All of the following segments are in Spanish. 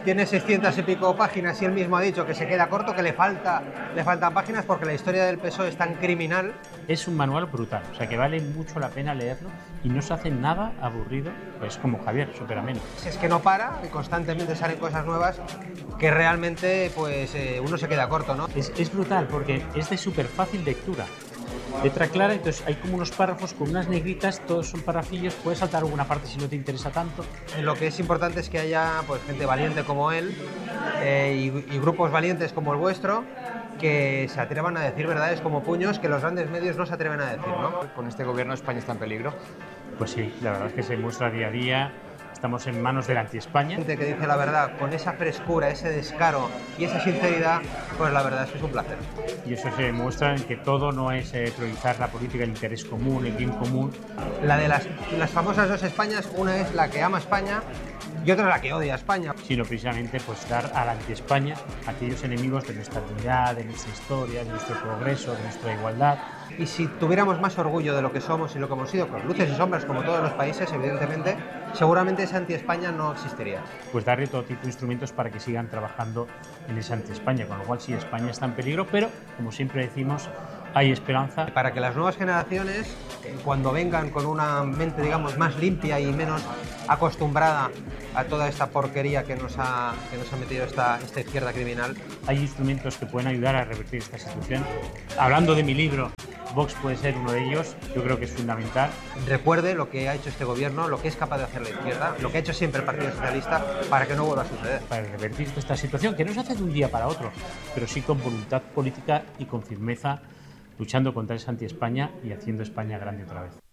tiene 600 y pico páginas y él mismo ha dicho que se queda corto, que le faltan páginas porque la historia del PSOE es tan criminal. Es un manual brutal, o sea que vale mucho la pena leerlo y no se hace nada aburrido, pues como Javier, súper ameno. Es que no para y constantemente salen cosas nuevas que realmente pues uno se queda corto, ¿no? Es brutal porque es de súper fácil lectura. Letra clara, entonces hay como unos párrafos con unas negritas, todos son parrafillos, puedes saltar alguna parte si no te interesa tanto. Lo que es importante es que haya pues gente valiente como él y grupos valientes como el vuestro que se atrevan a decir verdades como puños que los grandes medios no se atreven a decir, ¿no? Con este gobierno España está en peligro. Pues sí, la verdad es que se muestra día a día. Estamos en manos del anti-España. Gente que dice la verdad con esa frescura, ese descaro y esa sinceridad, pues la verdad es que es un placer. Y eso se demuestra en que todo no es priorizar la política, el interés común, el bien común. La de las famosas dos Españas, una es la que ama España y otra la que odia España. Sino precisamente pues dar al anti-España a aquellos enemigos de nuestra dignidad, de nuestra historia, de nuestro progreso, de nuestra igualdad. Y si tuviéramos más orgullo de lo que somos y lo que hemos sido, con luces y sombras como todos los países, evidentemente, seguramente esa anti-España no existiría. Pues darle todo tipo de instrumentos para que sigan trabajando en esa anti-España, con lo cual sí, España está en peligro, pero como siempre decimos, hay esperanza. Para que las nuevas generaciones, cuando vengan con una mente, digamos, más limpia y menos acostumbrada a toda esta porquería que nos ha metido esta izquierda criminal. Hay instrumentos que pueden ayudar a revertir esta situación. Hablando de mi libro, Vox puede ser uno de ellos, yo creo que es fundamental. Recuerde lo que ha hecho este gobierno, lo que es capaz de hacer la izquierda, lo que ha hecho siempre el Partido Socialista para que no vuelva a suceder. Para revertir esta situación, que no se hace de un día para otro, pero sí con voluntad política y con firmeza, luchando contra esa anti-España y haciendo España grande otra vez.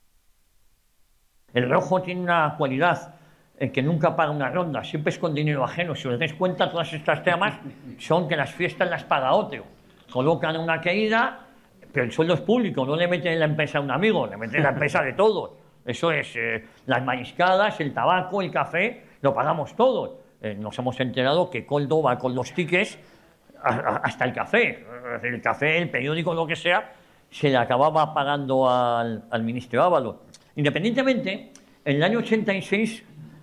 El rojo tiene una cualidad, que nunca paga una ronda, siempre es con dinero ajeno. Si os dais cuenta, todas estas temas son que las fiestas las paga otro. Colocan una caída, pero el sueldo es público, no le meten en la empresa a un amigo, le meten en la empresa de todos. Eso es, las mariscadas, el tabaco, el café, lo pagamos todos. Nos hemos enterado que Coldo va con los tickets hasta el café. El café, el periódico, lo que sea, se le acababa pagando al ministro Ábalos. Independientemente, en el año 86,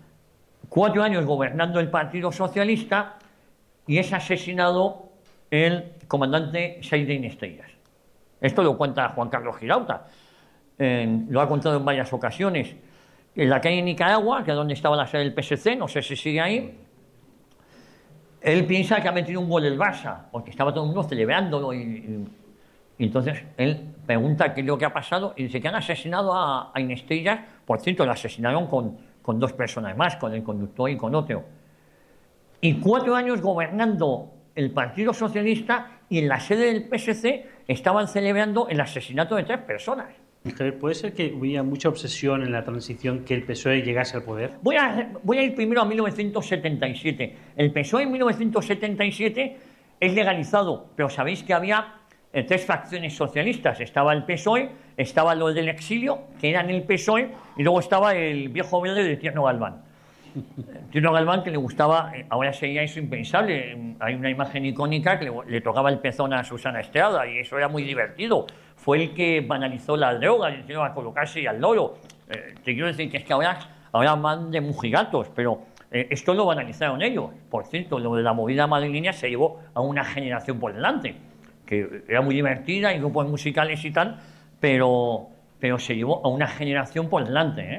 4 años gobernando el Partido Socialista, y es asesinado el comandante Seyde Inesteiras. Esto lo cuenta Juan Carlos Girauta, lo ha contado en varias ocasiones. En la calle Nicaragua, que es donde estaba la sede del PSC, no sé si sigue ahí, él piensa que ha metido un gol el Barça, porque estaba todo el mundo celebrándolo y entonces él pregunta qué es lo que ha pasado y dice que han asesinado a Inesteiras. Por cierto, lo asesinaron con 2 personas más, con el conductor y con otro. Y 4 años gobernando el Partido Socialista y en la sede del PSC estaban celebrando el asesinato de 3 personas. ¿Puede ser que hubiera mucha obsesión en la transición que el PSOE llegase al poder? Voy a ir primero a 1977. El PSOE en 1977 es legalizado, pero sabéis que había 3 facciones socialistas. Estaba el PSOE, estaba lo del exilio, que eran el PSOE, y luego estaba el viejo verde de Tierno Galván. Tierno Galván, que le gustaba, ahora sería eso impensable. Hay una imagen icónica que le tocaba el pezón a Susana Estrada y eso era muy divertido. Fue el que banalizó la droga, le enseñó a colocarse al loro. Te quiero decir que es que ahora van de mujigatos, pero esto lo banalizaron ellos. Por cierto, lo de la movida madrileña se llevó a una generación por delante, que era muy divertida, y grupos musicales y tal, pero se llevó a una generación por delante,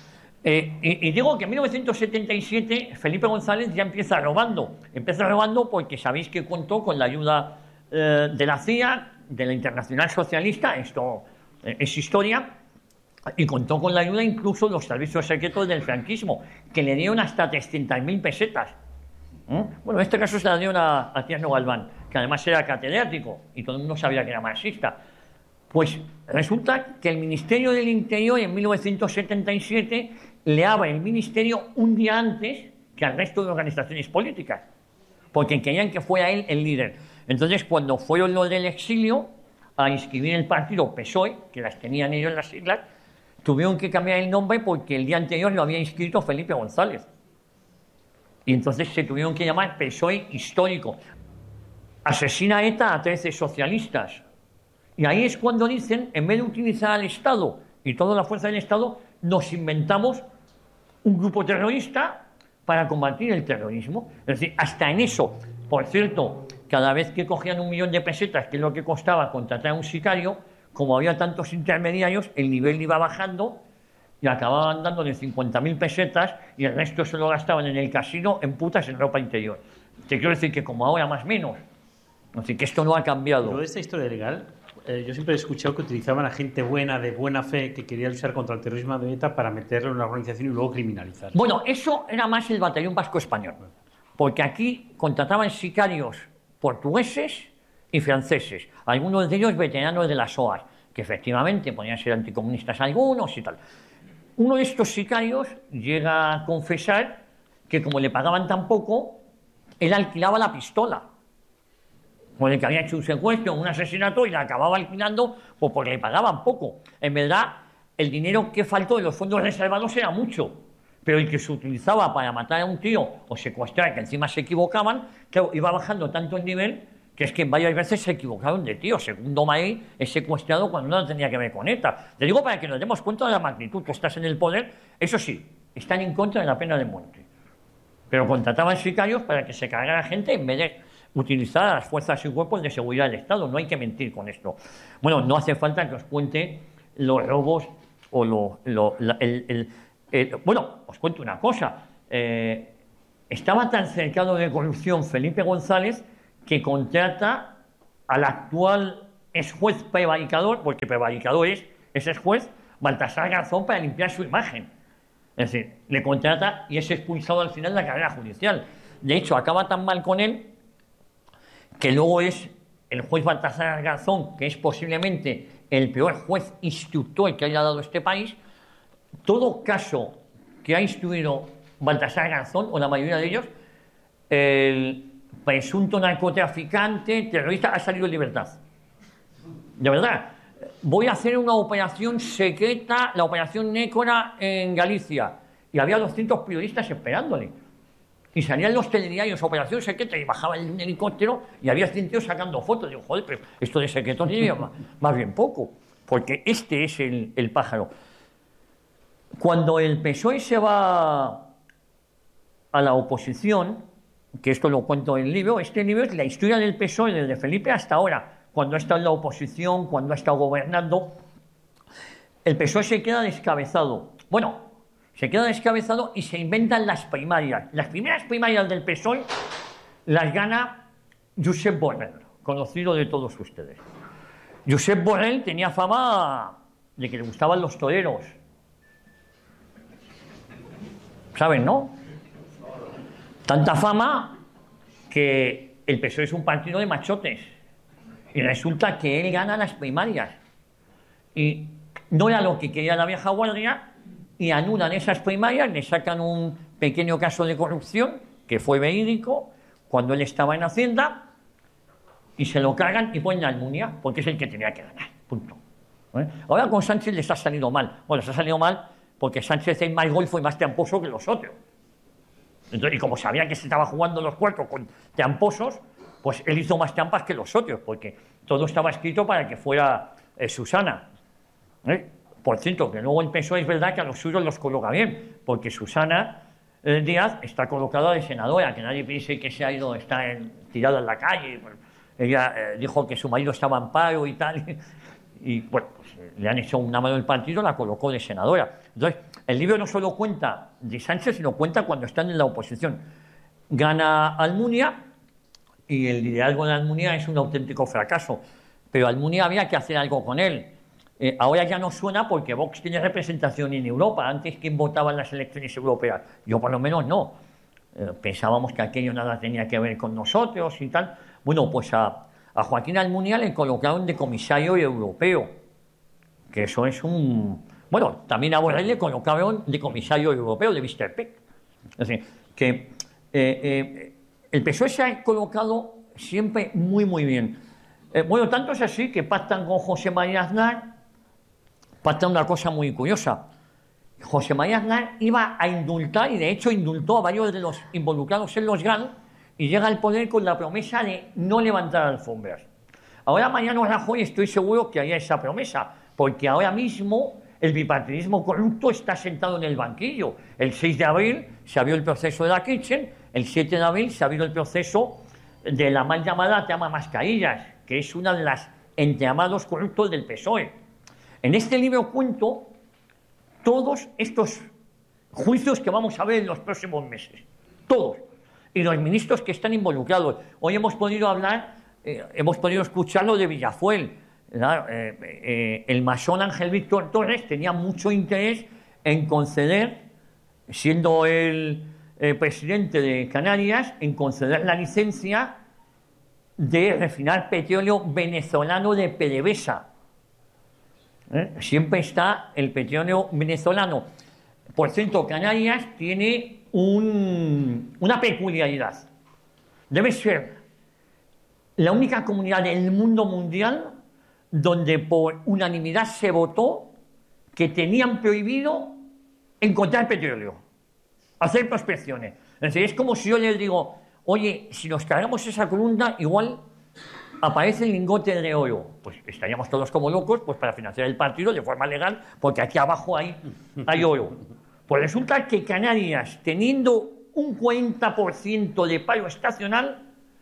y digo que en 1977 Felipe González ya empieza robando. Empieza robando porque sabéis que contó con la ayuda de la CIA, de la Internacional Socialista, esto es historia, y contó con la ayuda incluso de los servicios secretos del franquismo, que le dieron hasta 300.000 pesetas. Bueno, en este caso se la dieron a Tierno Galván, que además era catedrático y todo el mundo sabía que era marxista. Pues resulta que el Ministerio del Interior en 1977 le abre el ministerio un día antes que al resto de organizaciones políticas, porque querían que fuera él el líder. Entonces, cuando fueron los del exilio a inscribir el partido PSOE, que las tenían ellos en las siglas, tuvieron que cambiar el nombre porque el día anterior lo había inscrito Felipe González. Y entonces se tuvieron que llamar PSOE Histórico. Asesina ETA a 13 socialistas. Y ahí es cuando dicen, en vez de utilizar al Estado y toda la fuerza del Estado, nos inventamos un grupo terrorista para combatir el terrorismo. Es decir, hasta en eso. Por cierto, cada vez que cogían 1 millón de pesetas, que es lo que costaba contratar a un sicario, como había tantos intermediarios, el nivel iba bajando y acababan dándole 50.000 pesetas y el resto se lo gastaban en el casino, en putas, en ropa interior. Te quiero decir que como ahora más menos. Así que esto no ha cambiado. Pero de esta historia legal, yo siempre he escuchado que utilizaban a gente buena, de buena fe, que quería luchar contra el terrorismo de ETA para meterlo en una organización y luego criminalizar. Bueno, eso era más el batallón vasco español, porque aquí contrataban sicarios portugueses y franceses, algunos de ellos veteranos de las OAS, que efectivamente podían ser anticomunistas algunos y tal. Uno de estos sicarios llega a confesar que como le pagaban tan poco, él alquilaba la pistola, con el que había hecho un secuestro, un asesinato, y la acababa alquilando pues porque le pagaban poco. En verdad, el dinero que faltó de los fondos reservados era mucho, pero el que se utilizaba para matar a un tío o secuestrar, que encima se equivocaban, claro, iba bajando tanto el nivel que es que varias veces se equivocaron de tío. Segundo Maí es secuestrado cuando no tenía que ver con ETA. Te digo para que nos demos cuenta de la magnitud. Tú estás en el poder, eso sí, están en contra de la pena de muerte. Pero contrataban sicarios para que se cargara gente en vez de utilizar a las fuerzas y cuerpos de seguridad del Estado. No hay que mentir con esto. Bueno, no hace falta que os cuente los robos o bueno, os cuento una cosa. Estaba tan cercado de corrupción Felipe González que contrata al actual exjuez prevaricador, porque prevaricador es ese juez, Baltasar Garzón, para limpiar su imagen. Es decir, le contrata y es expulsado al final de la carrera judicial. De hecho, acaba tan mal con él que luego es el juez Baltasar Garzón, que es posiblemente el peor juez instructor que haya dado este país. Todo caso que ha instruido Baltasar Garzón, o la mayoría de ellos, el presunto narcotraficante, terrorista, ha salido en libertad. De verdad. Voy a hacer una operación secreta, la operación Nécora en Galicia. Y había 200 periodistas esperándole. Y salían los telediarios, operación secreta, y bajaba en un helicóptero y había 100 tíos sacando fotos. Digo, joder, pero esto de secreto tiene más bien poco. Porque este es el pájaro. Cuando el PSOE se va a la oposición, que esto lo cuento en el libro, este libro es la historia del PSOE desde Felipe hasta ahora, cuando ha estado en la oposición, cuando ha estado gobernando. El PSOE se queda descabezado. Bueno, se queda descabezado y se inventan las primarias. Las primeras primarias del PSOE las gana Josep Borrell, conocido de todos ustedes. Josep Borrell tenía fama de que le gustaban los toreros. ¿Saben, no? Tanta fama que el PSOE es un partido de machotes. Y resulta que él gana las primarias. Y no era lo que quería la vieja guardia, y anulan esas primarias, le sacan un pequeño caso de corrupción, que fue verídico, cuando él estaba en Hacienda, y se lo cargan y ponen a Almunia, porque es el que tenía que ganar. Punto. Ahora con Sánchez les ha salido mal. Bueno, les ha salido mal porque Sánchez es más golfo y más tramposo que los otros. Entonces, y como sabía que se estaba jugando los cuartos con tramposos, pues él hizo más trampas que los otros, porque todo estaba escrito para que fuera Susana. Por cierto, que luego el PSOE es verdad que a los suyos los coloca bien, porque Susana Díaz está colocada de senadora, que nadie piense que se ha ido, está tirada en la calle. Ella dijo que su marido estaba en paro y tal, y bueno, pues le han hecho una mano del partido, la colocó de senadora. Entonces, el libro no solo cuenta de Sánchez, sino cuenta cuando están en la oposición. Gana Almunia, y el liderazgo de Almunia es un auténtico fracaso. Pero Almunia había que hacer algo con él. Ahora ya no suena porque Vox tiene representación en Europa. Antes, ¿quién votaba en las elecciones europeas? Yo por lo menos no. Pensábamos que aquello nada tenía que ver con nosotros y tal. Bueno, pues a Joaquín Almunia le colocaron de comisario europeo. Que eso es un... Bueno, también a Borrell le colocaron de comisario europeo, de Mr. Peck. Es decir, que el PSOE se ha colocado siempre muy, muy bien. Bueno, tanto es así que pactan con José María Aznar, pactan una cosa muy curiosa. José María Aznar iba a indultar, y de hecho indultó a varios de los involucrados en los GAN, y llega al poder con la promesa de no levantar alfombras. Ahora Mariano Rajoy estoy seguro que haya esa promesa, porque ahora mismo el bipartidismo corrupto está sentado en el banquillo. El 6 de abril se abrió el proceso de la Kitchen, el 7 de abril se abrió el proceso de la mal llamada trama Mascarillas, que es una de las entramados corruptos del PSOE. En este libro cuento todos estos juicios que vamos a ver en los próximos meses, todos, y los ministros que están involucrados. Hoy hemos podido hablar, hemos podido escuchar lo de Villafuel. El masón Ángel Víctor Torres tenía mucho interés en conceder, siendo el presidente de Canarias, en conceder la licencia de refinar petróleo venezolano de PDVSA. Siempre está el petróleo venezolano. Por cierto, Canarias tiene una peculiaridad. Debe ser la única comunidad del mundo mundial donde por unanimidad se votó que tenían prohibido encontrar petróleo, hacer prospecciones. Es decir, es como si yo les digo, oye, si nos cargamos esa columna, igual aparece el lingote de oro. Pues estaríamos todos como locos pues para financiar el partido de forma legal, porque aquí abajo hay oro. Pues resulta que Canarias, teniendo un 40% de paro estacional,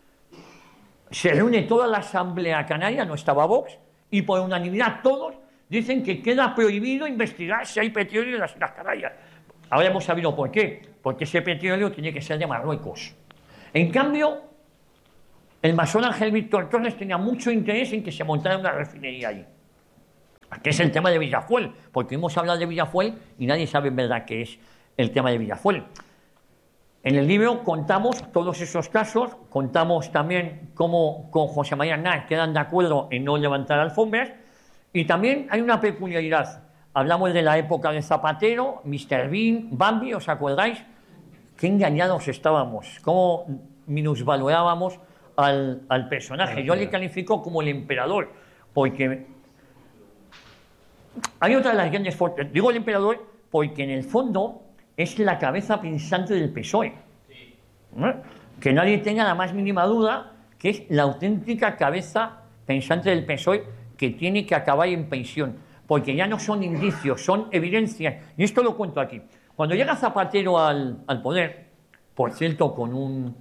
se reúne toda la Asamblea Canaria, no estaba Vox, y por unanimidad todos dicen que queda prohibido investigar si hay petróleo en las Islas Canarias. Ahora hemos sabido por qué. Porque ese petróleo tiene que ser de Marruecos. En cambio, el masón Ángel Víctor Torres tenía mucho interés en que se montara una refinería allí. Que es el tema de Villafuel, porque hemos hablado de Villafuel y nadie sabe en verdad qué es el tema de Villafuel. En el libro contamos todos esos casos, contamos también cómo con José María Aznar quedan de acuerdo en no levantar alfombras, y también hay una peculiaridad. Hablamos de la época de Zapatero, Mr. Bean, Bambi, ¿os acordáis? Qué engañados estábamos, cómo minusvalorábamos al personaje. Yo le califico como el emperador, porque hay otra de las grandes fuerzas. Digo el emperador porque en el fondo es la cabeza pensante del PSOE. Que nadie tenga la más mínima duda que es la auténtica cabeza pensante del PSOE, que tiene que acabar en pensión, porque ya no son indicios, son evidencias. Y esto lo cuento aquí. Cuando llega Zapatero al poder, por cierto, con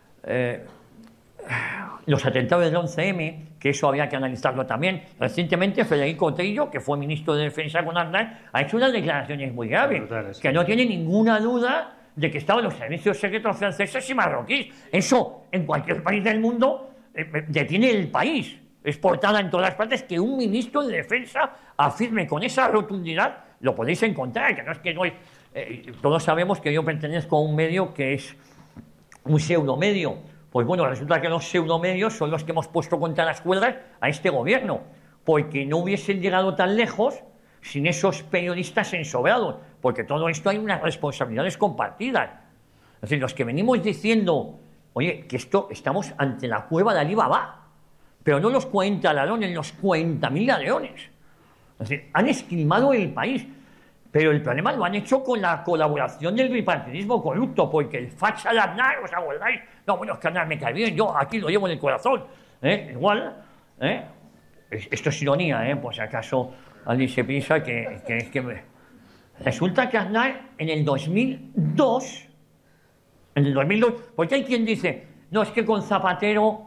los atentados del 11M, que eso había que analizarlo también. Recientemente, Federico Trillo, que fue ministro de Defensa con Aznar, ha hecho unas declaraciones muy graves, que no tiene ninguna duda de que estaban los servicios secretos franceses y marroquíes. Eso, en cualquier país del mundo, detiene el país. Es portada en todas partes que un ministro de Defensa afirme con esa rotundidad. Lo podéis encontrar, que no es que no es... todos sabemos que yo pertenezco a un medio que es un pseudomedio. Pues bueno, resulta que los pseudomedios son los que hemos puesto contra las cuerdas a este gobierno, porque no hubiesen llegado tan lejos sin esos periodistas ensobrados, porque todo esto hay unas responsabilidades compartidas. Es decir, los que venimos diciendo, oye, que estamos ante la cueva de Alí Baba, pero no los 40 ladrones, los 40.000 ladrones. Es decir, han esquilmado el país. Pero el problema lo han hecho con la colaboración del bipartidismo corrupto, porque el facha de Aznar, ¿os acordáis? No, bueno, es que Aznar me cae bien, yo aquí lo llevo en el corazón. Igual, esto es ironía, por si acaso alguien se piensa que es que... Resulta que Aznar en el 2002, porque hay quien dice, no, es que con Zapatero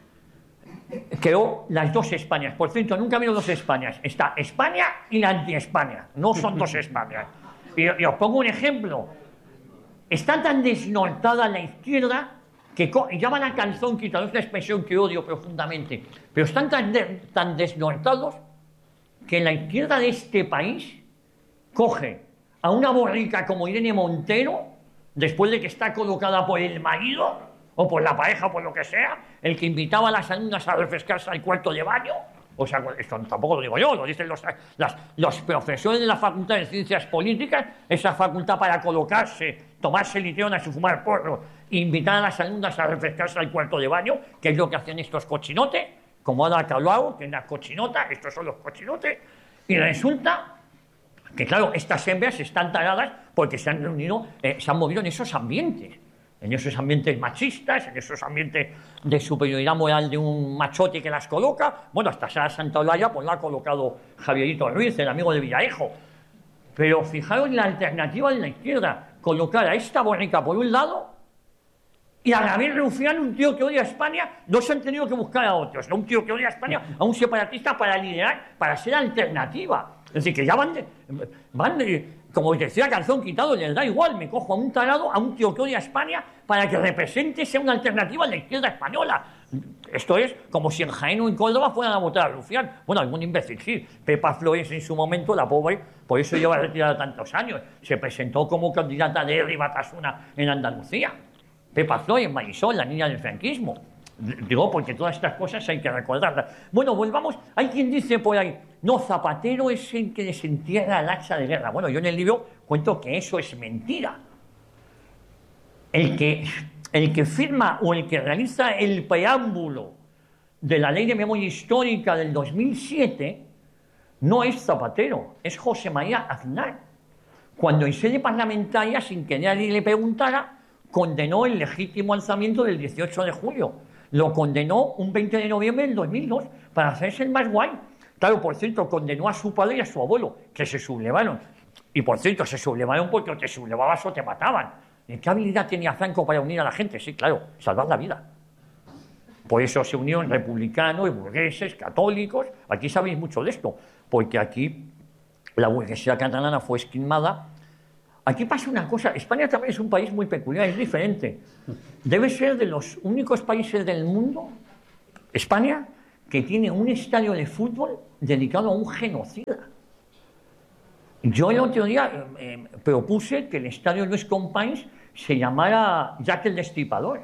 creó las dos Españas. Por cierto, nunca ha habido dos Españas. Está España y la anti-España. No son dos Españas. Y os pongo un ejemplo. Está tan desnortada la izquierda que llaman a calzón quitado. Es una expresión que odio profundamente. Pero están tan desnortados que la izquierda de este país coge a una borrica como Irene Montero, después de que está colocada por el marido o por la pareja o por lo que sea, el que invitaba a las alumnas a refrescarse al cuarto de baño. O sea, esto tampoco lo digo yo, lo dicen los profesores de la Facultad de Ciencias Políticas, esa facultad para colocarse, tomarse litrionas y fumar porro, e invitar a las alumnas a refrescarse al cuarto de baño, que es lo que hacen estos cochinotes, como Ada Colau, que es una cochinota, estos son los cochinotes, y resulta que, claro, estas hembras están taradas porque se han reunido, se han movido en esos ambientes machistas, en esos ambientes de superioridad moral de un machote que las coloca. Bueno, hasta Sara Santolaya pues la ha colocado Javierito Ruiz, el amigo de Villarejo. Pero fijaros la alternativa de la izquierda. colocar a esta borrica por un lado y a Gabriel Rufián, un tío que odia a España, no se han tenido que buscar a otros, no un tío que odia a España, a un separatista para liderar, para ser alternativa. Es decir, que ya van de, como decía Calzón Quitado, les da igual, me cojo a un tarado, a un tío que odia a España, para que represente, sea una alternativa a la izquierda española. Esto es como si en Jaén o en Córdoba fueran a votar a Rufián. Bueno, algún imbécil sí. Pepa Flores en su momento, la pobre, por eso lleva retirada tantos años. Se presentó como candidata de Herri Batasuna en Andalucía. Pepa Flores, Marisol, la niña del franquismo. Digo, porque todas estas cosas hay que recordarlas. Bueno, volvamos. Hay quien dice por ahí, no, Zapatero es el que desentierra el hacha de guerra. Bueno, yo en el libro cuento que eso es mentira. El que firma o el que realiza el preámbulo de la Ley de Memoria Histórica del 2007 no es Zapatero, es José María Aznar. Cuando en sede parlamentaria, sin que nadie le preguntara, condenó el legítimo alzamiento del 18 de julio. Lo condenó un 20 de noviembre del 2002 para hacerse el más guay. Claro, por cierto, condenó a su padre y a su abuelo, que se sublevaron. Y por cierto, se sublevaron porque o te sublevabas o te mataban. ¿Qué habilidad tenía Franco para unir a la gente? Sí, claro, salvar la vida. Por eso se unieron republicanos y burgueses, católicos. Aquí sabéis mucho de esto, porque aquí la burguesía catalana fue esquilmada. Aquí pasa una cosa, España también es un país muy peculiar, es diferente. Debe ser de los únicos países del mundo, España, que tiene un estadio de fútbol dedicado a un genocida. Yo el otro día propuse que el estadio Luis Companys se llamara Jack el Destripador.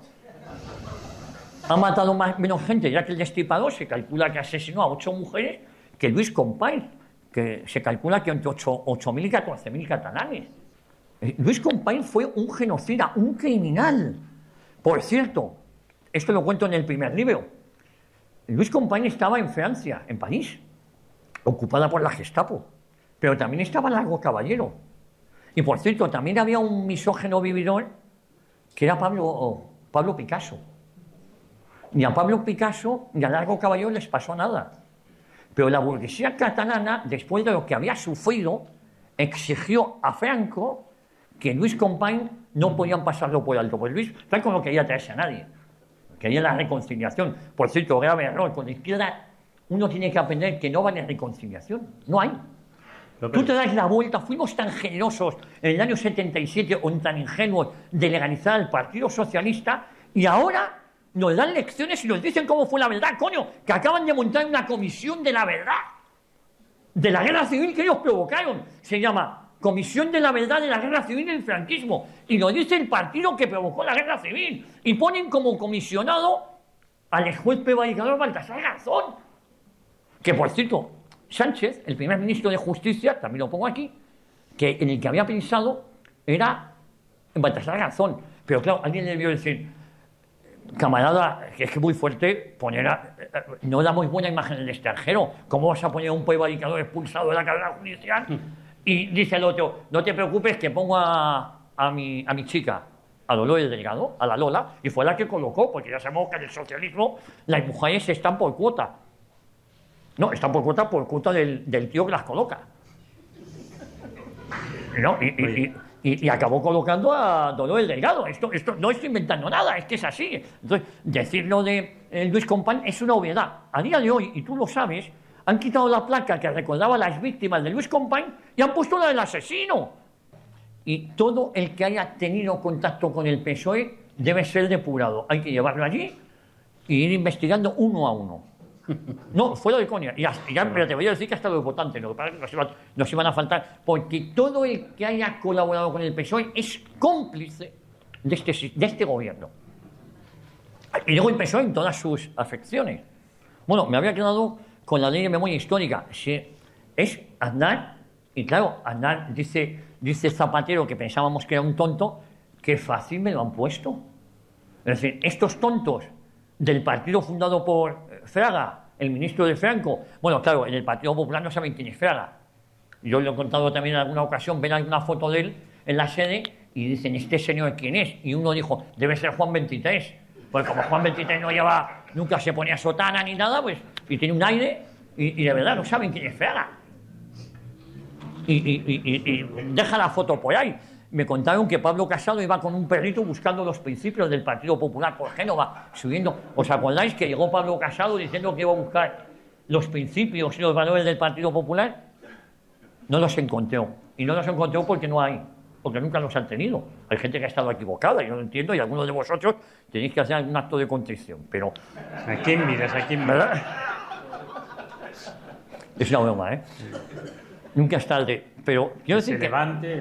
Ha matado menos gente Jack el Destripador, se calcula que asesinó a 8 mujeres, que Luis Companys, que se calcula que entre 8.000 y 14.000 catalanes. Luis Companys fue un genocida, un criminal. Por cierto, esto lo cuento en el primer libro. Luis Companys estaba en Francia, en París, ocupada por la Gestapo, pero también estaba Largo Caballero. Y por cierto, también había un misógino vividor que era Pablo Picasso. Ni a Pablo Picasso ni a Largo Caballero les pasó nada. Pero la burguesía catalana, después de lo que había sufrido, exigió a Franco que Luis Companys no podían pasarlo por alto. Pues Franco no quería traerse a nadie. Quería la reconciliación. Por cierto, grave error. Con la izquierda uno tiene que aprender que no vale reconciliación. No hay. Tú te das la vuelta. Fuimos tan generosos en el año 77 o tan ingenuos de legalizar al Partido Socialista y ahora nos dan lecciones y nos dicen cómo fue la verdad. Coño, que acaban de montar una comisión de la verdad. De la guerra civil que ellos provocaron. Se llama Comisión de la Verdad de la Guerra Civil y el Franquismo. Y lo dice el partido que provocó la Guerra Civil. Y ponen como comisionado al juez prevaricador Baltasar Garzón. Que, por cierto, Sánchez, el primer ministro de Justicia, también lo pongo aquí, que en el que había pensado era en Baltasar Garzón. Pero claro, alguien le debió decir, camarada, que es muy fuerte poner no da muy buena imagen en el extranjero. ¿Cómo vas a poner a un prevaricador expulsado de la carrera judicial? Y dice el otro, no te preocupes que pongo a mi chica, a Dolores Delgado, a la Lola, y fue la que colocó, porque ya sabemos que en el socialismo las mujeres están por cuota. No, están por cuota del tío que las coloca. ¿No? Y acabó colocando a Dolores Delgado. Esto no estoy inventando nada, es que es así. Entonces, decirlo de Luis Companys es una obviedad. A día de hoy, y tú lo sabes, han quitado la placa que recordaba a las víctimas de Luis Companys y han puesto la del asesino. Y todo el que haya tenido contacto con el PSOE debe ser depurado. Hay que llevarlo allí y ir investigando uno a uno. No, fuera de coña. Pero te voy a decir que hasta los votantes, lo que pasa es que nos iban a faltar, porque todo el que haya colaborado con el PSOE es cómplice de este gobierno. Y luego el PSOE en todas sus afecciones. Bueno, me había quedado con la Ley de Memoria Histórica. Sí, es Aznar, y claro, Aznar dice Zapatero, que pensábamos que era un tonto, que fácil me lo han puesto. Es decir, estos tontos del partido fundado por Fraga, el ministro de Franco, bueno, claro, en el Partido Popular no saben quién es Fraga. Yo lo he contado también en alguna ocasión, ven alguna foto de él en la sede y dicen, ¿este señor quién es? Y uno dijo, debe ser Juan 23. Porque como Juan 23 nunca se ponía sotana ni nada, pues, y tiene un aire, y de verdad no saben quién es Fraga. Y deja la foto por ahí. me contaron que Pablo Casado iba con un perrito buscando los principios del Partido Popular por Génova, subiendo. ¿Os acordáis que llegó Pablo Casado diciendo que iba a buscar los principios y los valores del Partido Popular? No los encontró. Y no los encontró porque no hay, porque nunca los han tenido. Hay gente que ha estado equivocada, yo lo entiendo, y algunos de vosotros tenéis que hacer algún acto de contrición, pero... ¿A quién miras? ¿A quién miras? ¿Verdad? Es una broma, ¿eh? Nunca es tarde, pero quiero decir se que... levante.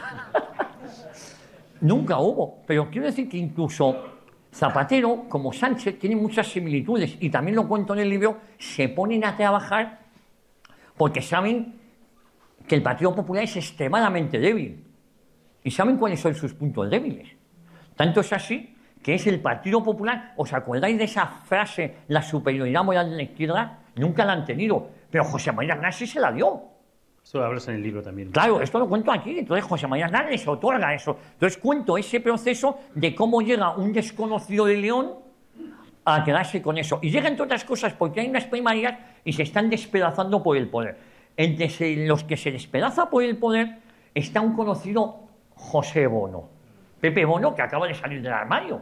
Nunca hubo, pero quiero decir que incluso Zapatero, como Sánchez, tienen muchas similitudes, y también lo cuento en el libro, se ponen a trabajar porque saben que el Partido Popular es extremadamente débil, y saben cuáles son sus puntos débiles. Tanto es así que es el Partido Popular, ¿os acordáis de esa frase, la superioridad moral de la izquierda? Nunca la han tenido, pero José María Aznar sí se la dio. Esto lo hablas en el libro también. Claro, esto lo cuento aquí, entonces José María Aznar les otorga eso. Entonces cuento ese proceso de cómo llega un desconocido de León a quedarse con eso. Y llega, entre otras cosas, porque hay unas primarias y se están despedazando por el poder. Entre los que se despedaza por el poder está un conocido José Bono. Pepe Bono, que acaba de salir del armario.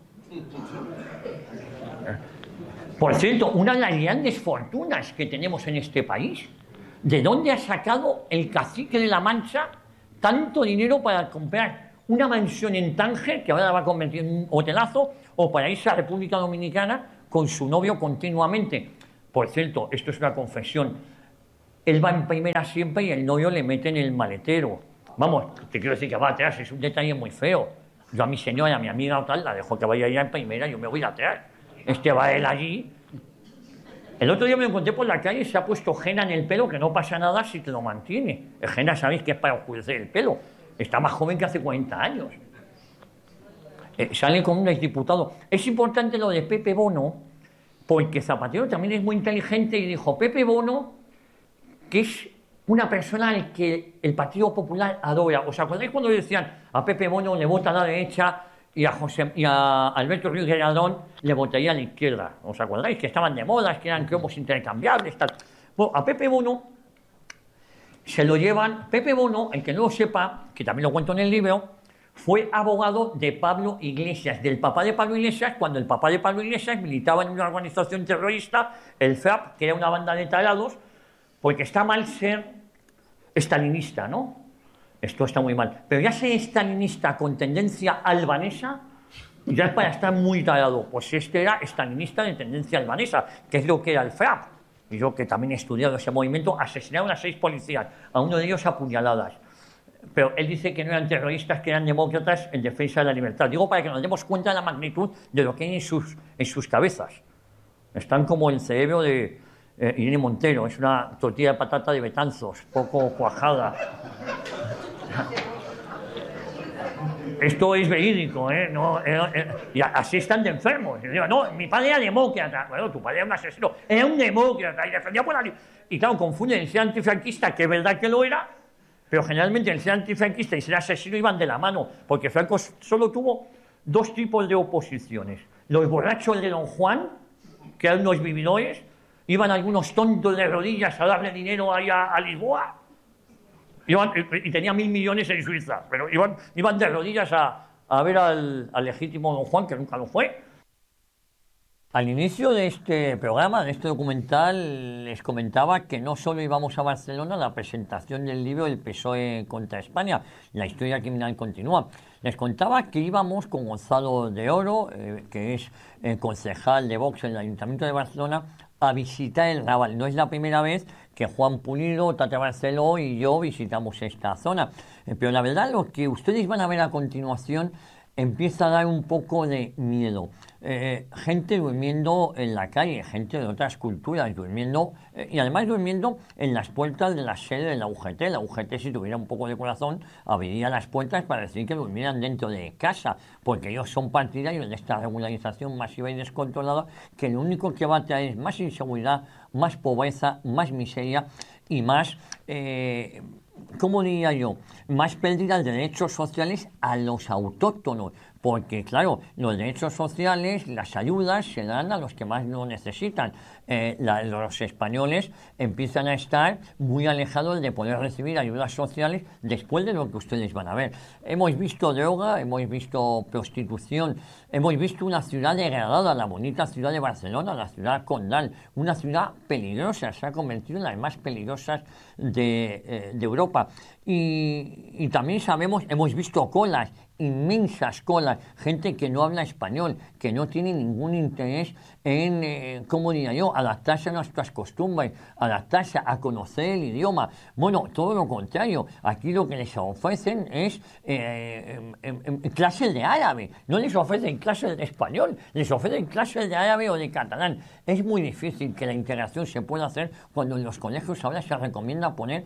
Por cierto, una de las grandes fortunas que tenemos en este país. ¿De dónde ha sacado el cacique de La Mancha tanto dinero para comprar una mansión en Tánger, que ahora la va a convertir en un hotelazo, o para irse a República Dominicana con su novio continuamente? Por cierto, esto es una confesión. Él va en primera siempre y el novio le mete en el maletero. Vamos, te quiero decir que va atrás, es un detalle muy feo. Yo a mi señora, a mi amiga o tal, la dejo que vaya ella en primera, yo me voy atrás. Este va él allí. El otro día me encontré por la calle y se ha puesto henna en el pelo, que no pasa nada si te lo mantiene. El henna sabéis que es para oscurecer el pelo. Está más joven que hace 40 años. Sale con un exdiputado. Es importante lo de Pepe Bono, porque Zapatero también es muy inteligente y dijo, Pepe Bono, que es una persona al que el Partido Popular adora. ¿Os acordáis cuando decían a Pepe Bono le vota a la derecha y a Alberto Ruiz Gallardón le votaría a la izquierda? ¿Os acordáis? Que estaban de moda, que eran cromos intercambiables, tal. Bueno, a Pepe Bono se lo llevan... Pepe Bono, el que no lo sepa, que también lo cuento en el libro, fue abogado de Pablo Iglesias, del papá de Pablo Iglesias, cuando el papá de Pablo Iglesias militaba en una organización terrorista, el FRAP, que era una banda de tarados, porque está mal ser estalinista, ¿no? Esto está muy mal. Pero ya ser estalinista con tendencia albanesa, ya es para estar muy tarado. Pues este era estalinista de tendencia albanesa, que es lo que era el FRAP. Y yo, que también he estudiado ese movimiento, asesinaron a 6 policías, a uno de ellos a puñaladas. Pero él dice que no eran terroristas, que eran demócratas en defensa de la libertad. Digo, para que nos demos cuenta de la magnitud de lo que hay en sus cabezas. Están como el cerebro de Irene Montero, es una tortilla de patata de Betanzos, poco cuajada. Esto es verídico, ¿eh? No, y así están de enfermos. Yo digo, no, mi padre era demócrata. Bueno, tu padre era un asesino. Era un demócrata y defendía por la... Y claro, confunden el ser antifranquista, que es verdad que lo era, pero generalmente el ser antifranquista y ser asesino iban de la mano, porque Franco solo tuvo 2 tipos de oposiciones. Los borrachos de Don Juan, que eran unos vividores, iban algunos tontos de rodillas a darle dinero ahí a Lisboa, y tenía 1.000 millones en Suiza, pero iban de rodillas a ver al legítimo Don Juan, que nunca lo fue. Al inicio de este programa, de este documental, les comentaba que no solo íbamos a Barcelona a la presentación del libro El PSOE contra España, la historia criminal continúa. Les contaba que íbamos con Gonzalo de Oro, que es concejal de Vox en el Ayuntamiento de Barcelona, a visitar el Raval. No es la primera vez que Juan Pulido, Tata Barceló y yo visitamos esta zona. Pero la verdad, lo que ustedes van a ver a continuación empieza a dar un poco de miedo. Gente durmiendo en la calle, gente de otras culturas durmiendo, y además durmiendo en las puertas de la sede de la UGT. La UGT, si tuviera un poco de corazón, abriría las puertas para decir que durmieran dentro de casa, porque ellos son partidarios de esta regularización masiva y descontrolada, que lo único que va a traer es más inseguridad, más pobreza, más miseria y más... ¿cómo diría yo? Más pérdida de derechos sociales a los autóctonos, porque claro, los derechos sociales, las ayudas se dan a los que más lo necesitan. Los españoles empiezan a estar muy alejados de poder recibir ayudas sociales después de lo que ustedes van a ver. Hemos visto droga, hemos visto prostitución, hemos visto una ciudad degradada, la bonita ciudad de Barcelona, la ciudad condal, una ciudad peligrosa, se ha convertido en las más peligrosas de Europa. Y también sabemos, hemos visto colas, inmensas colas, gente que no habla español, que no tiene ningún interés en, ¿cómo diría yo?, adaptarse a nuestras costumbres, adaptarse a conocer el idioma. Bueno, todo lo contrario, aquí lo que les ofrecen es clases de árabe, no les ofrecen clases de español, les ofrecen clases de árabe o de catalán. Es muy difícil que la integración se pueda hacer cuando en los colegios ahora se recomienda poner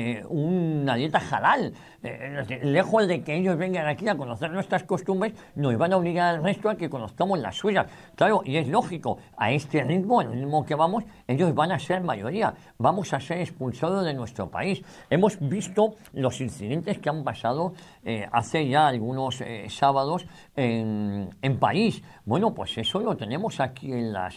una dieta halal. Lejos de que ellos vengan aquí a conocer nuestras costumbres, nos van a obligar al resto a que conozcamos las suyas. Claro, y es lógico, a este ritmo, al ritmo que vamos, ellos van a ser mayoría, vamos a ser expulsados de nuestro país. Hemos visto los incidentes que han pasado hace ya algunos sábados en París. Bueno, pues eso lo tenemos aquí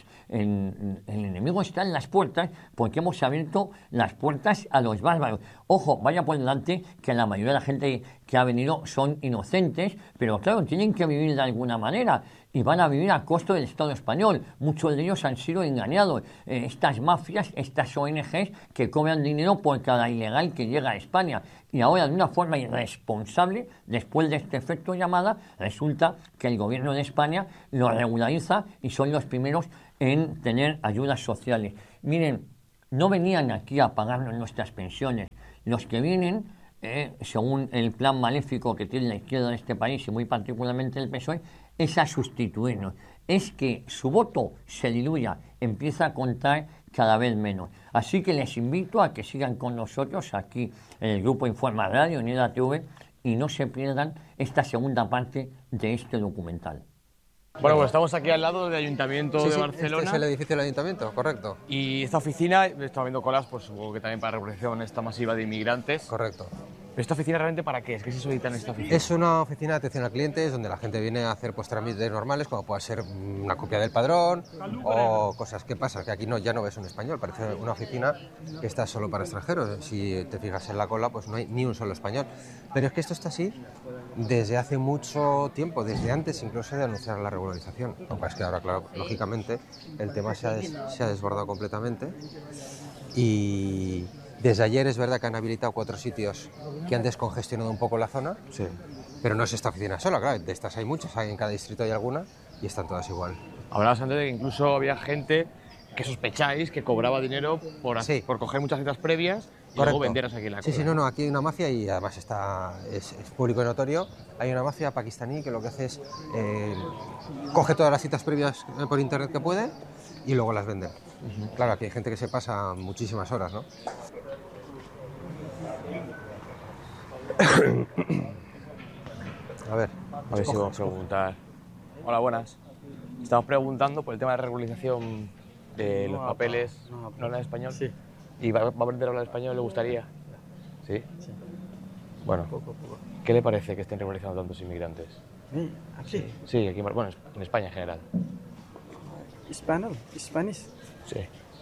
el enemigo está en las puertas, porque hemos abierto las puertas a los bárbaros. Ojo, vaya por delante que la mayoría de la gente que ha venido son inocentes, pero claro, tienen que vivir de alguna manera y van a vivir a costo del Estado español. Muchos de ellos han sido engañados. Estas mafias, estas ONGs que cobran dinero por cada ilegal que llega a España. Y ahora, de una forma irresponsable, después de este efecto llamada, resulta que el gobierno de España lo regulariza y son los primeros en tener ayudas sociales. Miren, no venían aquí a pagarnos nuestras pensiones. Los que vienen, según el plan maléfico que tiene la izquierda de este país y muy particularmente el PSOE, es a sustituirnos. Es que su voto se diluya, empieza a contar cada vez menos. Así que les invito a que sigan con nosotros aquí en el Grupo Informa Radio, en EDATV, y no se pierdan esta segunda parte de este documental. Bueno, pues estamos aquí al lado del Ayuntamiento de Barcelona. Este es el edificio del Ayuntamiento, correcto. Y esta oficina, estamos viendo colas, pues supongo que también para la represión esta masiva de inmigrantes. Correcto. ¿Pero esta oficina realmente para qué es? ¿Qué se solicita en esta oficina? Es una oficina de atención a clientes donde la gente viene a hacer pues trámites normales, como puede ser una copia del padrón o cosas. ¿Qué pasa? Que aquí ya no ves un español, parece una oficina que está solo para extranjeros. Si te fijas en la cola, pues no hay ni un solo español. Pero es que esto está así desde hace mucho tiempo, desde antes incluso de anunciar la regularización. Lo que pasa es que ahora, claro, lógicamente, el tema se ha desbordado completamente y... Desde ayer es verdad que han habilitado 4 sitios que han descongestionado un poco la zona, Sí. pero no es esta oficina sola, claro, de estas hay muchas, en cada distrito hay alguna y están todas igual. Hablabas antes de que incluso había gente que sospecháis que cobraba dinero por coger muchas citas previas y luego venderlas aquí en la cola. Sí, no, aquí hay una mafia y además es público y notorio. Hay una mafia pakistaní que lo que hace es coge todas las citas previas por internet que puede y luego las vende. Claro, aquí hay gente que se pasa muchísimas horas, ¿no? A ver si vamos a preguntar. Hola, buenas. Estamos preguntando por el tema de regularización de los papeles. ¿No habla español? Sí. ¿Y va a aprender a hablar español? ¿Le gustaría? ¿Sí? Sí. Bueno, Poco. ¿qué le parece que estén regularizando tantos inmigrantes? Aquí. Sí, aquí, bueno, en España en general. Español, Spanish. Sí.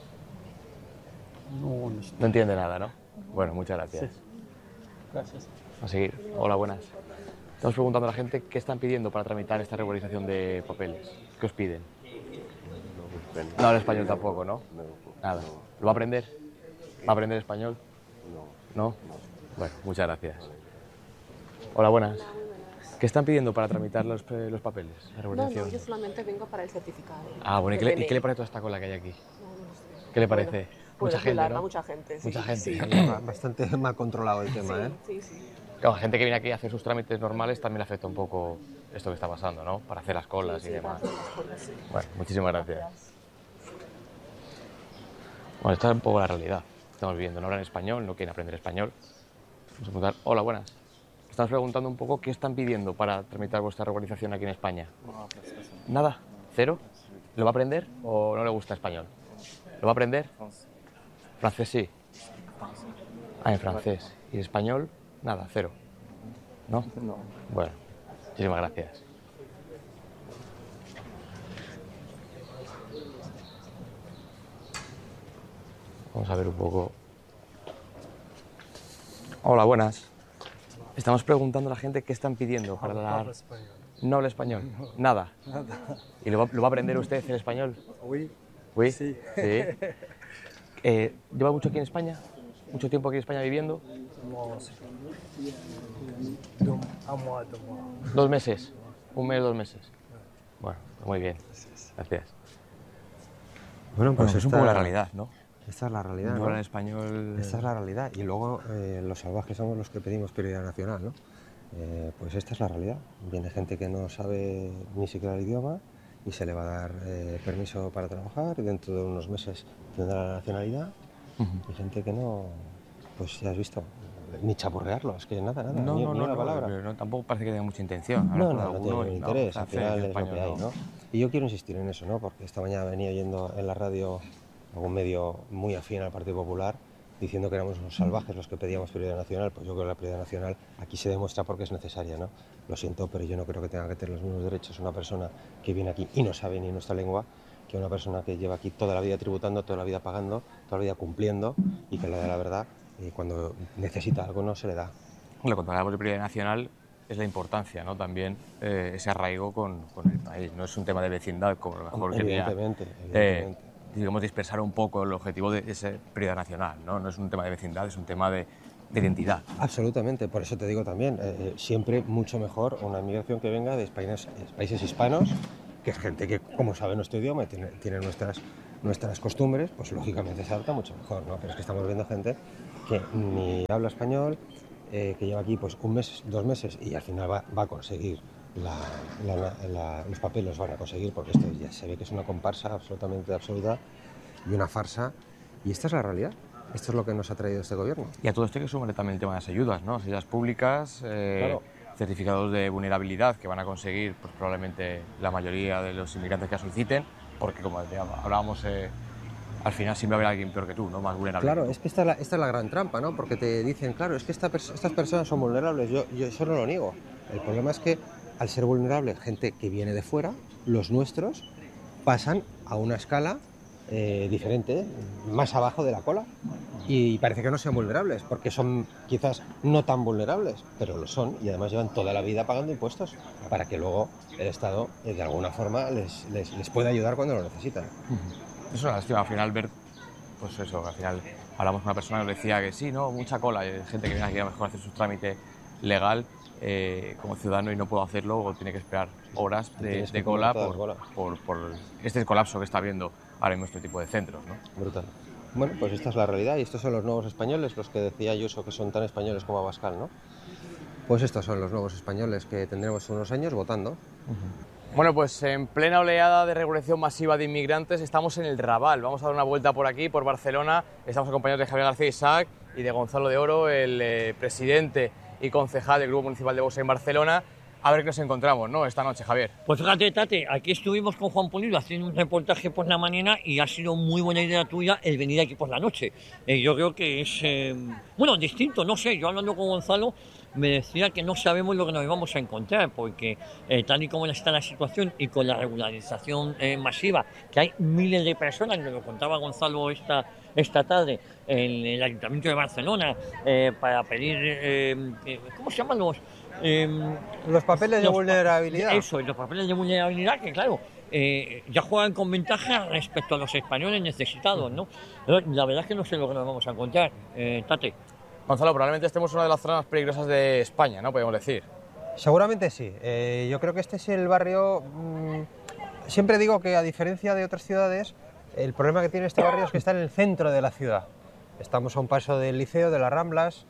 No. No entiende nada, ¿no? Bueno, muchas gracias. Sí. Gracias. A seguir. Hola, buenas. Estamos preguntando a la gente qué están pidiendo para tramitar esta regularización de papeles. ¿Qué os piden? No habla español tampoco, ¿no? Nada. ¿Lo va a aprender? ¿Va a aprender español? No. Bueno, muchas gracias. Hola, buenas. ¿Qué están pidiendo para tramitar los papeles? La regularización. No, yo solamente vengo para el certificado. Ah, bueno, ¿y qué le parece toda esta cola que hay aquí? ¿Qué le parece? Mucha gente, ¿no? Mucha gente, sí. Mucha gente. Sí. Bastante mal controlado el tema, Sí. Claro, gente que viene aquí a hacer sus trámites normales también le afecta un poco esto que está pasando, ¿no? Para hacer las colas y demás. para hacer las colas, sí. Bueno, muchísimas gracias. Bueno, esta es un poco la realidad. Estamos viviendo, no hablan español, no quieren aprender español. Vamos a preguntar, hola, buenas. Estamos preguntando un poco qué están pidiendo para tramitar vuestra regularización aquí en España. ¿Nada? ¿Cero? ¿Lo va a aprender o no le gusta español? ¿Lo va a aprender? Francés sí. Ah, en francés. ¿Y español? Nada, cero. ¿No? No. Bueno, muchísimas gracias. Vamos a ver un poco. Hola, buenas. Estamos preguntando a la gente qué están pidiendo para la... No habla español. Nada. ¿Y lo va a aprender usted el español? Oui. ¿Oui? Sí. Sí. ¿Lleva mucho aquí en España? ¿Mucho tiempo aquí en España viviendo? Un mois, 2 mois. 2 meses. 1 mes, 2 meses. Bueno, muy bien. Gracias. Bueno, Pues es un poco la realidad, ¿no? Esta es la realidad, No ¿no? hablan español. Esta es la realidad. Y luego los salvajes somos los que pedimos prioridad nacional, ¿no? Pues esta es la realidad. Viene gente que no sabe ni siquiera el idioma y se le va a dar permiso para trabajar y dentro de unos meses tendrá la nacionalidad. Y gente que no, pues ya has visto, ni chapurrearlo, es que nada, ni una palabra. Pero no, tampoco parece que tenga mucha intención. No tiene ningún interés, al final es lo que hay, ¿no? Y yo quiero insistir en eso, ¿no? Porque esta mañana venía oyendo en la radio algún medio muy afín al Partido Popular diciendo que éramos unos salvajes los que pedíamos prioridad nacional. Pues yo creo que la prioridad nacional aquí se demuestra porque es necesaria, ¿no? Lo siento, pero yo no creo que tenga que tener los mismos derechos una persona que viene aquí y no sabe ni nuestra lengua que una persona que lleva aquí toda la vida tributando, toda la vida pagando, toda la vida cumpliendo y que le da la verdad y cuando necesita algo no se le da. Bueno, cuando hablamos de prioridad nacional es la importancia, ¿no? También ese arraigo con el país. No es un tema de vecindad, como a lo mejor quería, Evidentemente. digamos, dispersar un poco el objetivo de esa prioridad nacional, ¿no? No es un tema de vecindad, es un tema de identidad. Absolutamente, por eso te digo también, siempre mucho mejor una inmigración que venga de países hispanos, que es gente que, como sabe nuestro idioma y tiene nuestras costumbres, pues lógicamente se adapta mucho mejor, ¿no? Pero es que estamos viendo gente que ni habla español, que lleva aquí pues 1 mes, 2 meses y al final va a conseguir los papeles, los van a conseguir porque esto ya se ve que es una comparsa absolutamente absoluta y una farsa y esta es la realidad. Esto es lo que nos ha traído este gobierno. Y a todo esto hay que sumarle también el tema de las ayudas, ¿no? Las ayudas públicas, Claro. certificados de vulnerabilidad que van a conseguir pues, probablemente la mayoría de los inmigrantes que la soliciten, porque como hablábamos, al final siempre va a haber alguien peor que tú, ¿no? Más vulnerable. Claro, es que esta es la gran trampa, ¿no? Porque te dicen, claro, es que estas personas son vulnerables, yo eso no lo niego. El problema es que al ser vulnerable, gente que viene de fuera, los nuestros, pasan a una escala diferente, más abajo de la cola. Y parece que no sean vulnerables, porque son quizás no tan vulnerables, pero lo son y además llevan toda la vida pagando impuestos para que luego el Estado de alguna forma les pueda ayudar cuando lo necesitan. Es una lástima al final ver, pues eso, al final hablamos con una persona que nos decía que sí, ¿no? Mucha cola, hay gente que viene aquí a lo mejor a hacer su trámite legal como ciudadano y no puedo hacerlo o tiene que esperar horas de cola por este colapso que está habiendo ahora mismo este tipo de centros, ¿no? Brutal. Bueno, pues esta es la realidad y estos son los nuevos españoles, los que decía Ayuso que son tan españoles como Abascal, ¿no? Pues estos son los nuevos españoles que tendremos unos años votando. Bueno, pues en plena oleada de regulación masiva de inmigrantes estamos en el Raval. Vamos a dar una vuelta por aquí, por Barcelona. Estamos acompañados de Javier García Isaac y de Gonzalo de Oro, el presidente y concejal del Grupo Municipal de Vox en Barcelona. A ver qué nos encontramos, ¿no? Esta noche, Javier. Pues fíjate, Tate, aquí estuvimos con Juan Pulido haciendo un reportaje por la mañana y ha sido muy buena idea tuya el venir aquí por la noche. Yo creo que es, bueno, distinto, no sé, yo hablando con Gonzalo me decía que no sabemos lo que nos vamos a encontrar porque tal y como está la situación y con la regularización masiva, que hay miles de personas, me lo contaba Gonzalo esta tarde en el Ayuntamiento de Barcelona para pedir, ¿cómo se llaman Los papeles de vulnerabilidad. Eso, los papeles de vulnerabilidad, que claro, ya juegan con ventaja respecto a los españoles necesitados, ¿no? Pero la verdad es que no sé lo que nos vamos a encontrar, Tate. Gonzalo, probablemente estemos en una de las zonas más peligrosas de España, ¿no? Podemos decir. Seguramente sí. Yo creo que este es el barrio... siempre digo que a diferencia de otras ciudades, el problema que tiene este barrio es que está en el centro de la ciudad. Estamos a un paso del Liceo, de las Ramblas,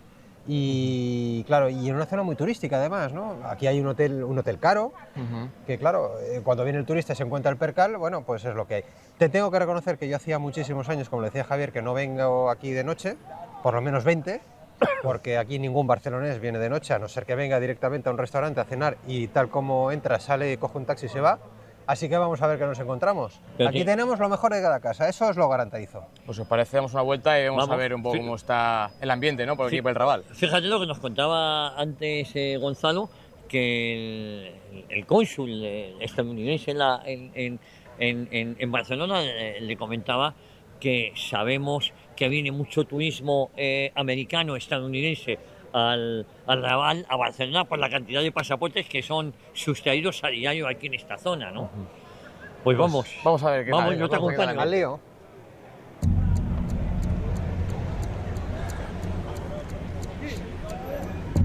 y claro, y en una zona muy turística además, ¿no? Aquí hay un hotel caro, que claro, cuando viene el turista y se encuentra el percal, bueno, pues es lo que hay. Te tengo que reconocer que yo hacía muchísimos años, como le decía Javier, que no vengo aquí de noche, por lo menos 20, porque aquí ningún barcelonés viene de noche, a no ser que venga directamente a un restaurante a cenar y tal como entra, sale, coge un taxi y se va. Así que vamos a ver qué nos encontramos. Aquí tenemos lo mejor de cada casa, eso os lo garantizo. Pues os parece, damos una vuelta y vamos a ver un poco cómo está el ambiente, ¿no? Por aquí, por el Raval. Fíjate lo que nos contaba antes Gonzalo, que el cónsul estadounidense en Barcelona le comentaba que sabemos que viene mucho turismo americano, estadounidense al Raval, a Barcelona, por la cantidad de pasaportes que son sustraídos a diario aquí en esta zona, ¿no? Pues vamos. Vamos a ver qué Vamos, tal. yo te acompaño. Al lío.